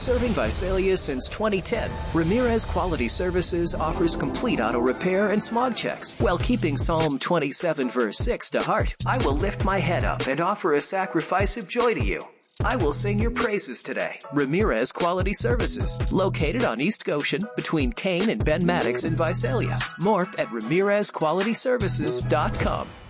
Serving Visalia since 2010, Ramirez Quality Services offers complete auto repair and smog checks while keeping Psalm 27 verse 6 to heart. I will lift my head up and offer a sacrifice of joy to you. I will sing your praises today. Ramirez Quality Services, located on East Goshen between Kane and Ben Maddox in Visalia. More at RamirezQualityServices.com.